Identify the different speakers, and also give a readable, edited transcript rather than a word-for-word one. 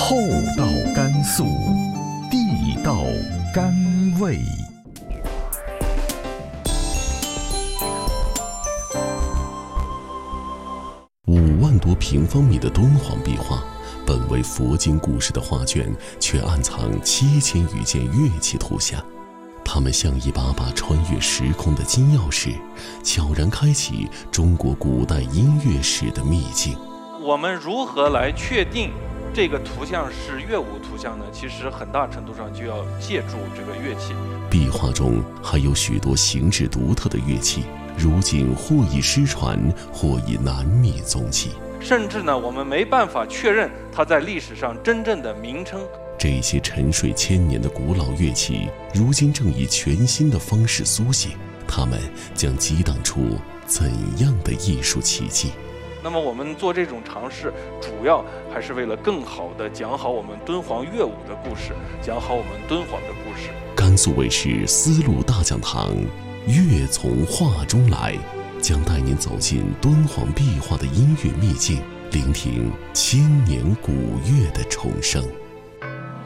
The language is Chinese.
Speaker 1: 厚道甘肃，地道甘味。5万多平方米的敦煌壁画，本为佛经故事的画卷，却暗藏7000余件乐器图像。它们像一把把穿越时空的金钥匙，悄然开启中国古代音乐史的秘境。
Speaker 2: 我们如何来确定这个图像是乐舞图像呢？其实很大程度上就要借助这个乐器。
Speaker 1: 壁画中还有许多形制独特的乐器，如今或已失传，或已难觅踪迹。
Speaker 2: 甚至呢，我们没办法确认它在历史上真正的名称。
Speaker 1: 这些沉睡1000年的古老乐器，如今正以全新的方式苏醒，它们将激荡出怎样的艺术奇迹？
Speaker 2: 那么我们做这种尝试，主要还是为了更好地讲好我们敦煌乐舞的故事，讲好我们敦煌的故事。
Speaker 1: 甘肃卫视丝路大讲堂，乐从画中来，将带您走进敦煌壁画的音乐秘境，聆听千年古乐的重生。